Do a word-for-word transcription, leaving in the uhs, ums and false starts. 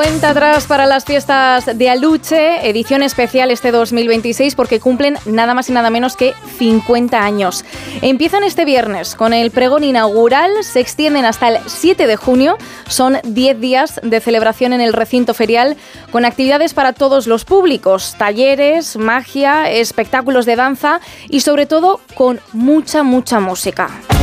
Cuenta atrás para las fiestas de Aluche, edición especial este dos mil veintiséis porque cumplen nada más y nada menos que cincuenta años. Empiezan este viernes con el pregón inaugural, se extienden hasta el siete de junio, son diez días de celebración en el recinto ferial con actividades para todos los públicos, talleres, magia, espectáculos de danza y sobre todo con mucha, mucha música.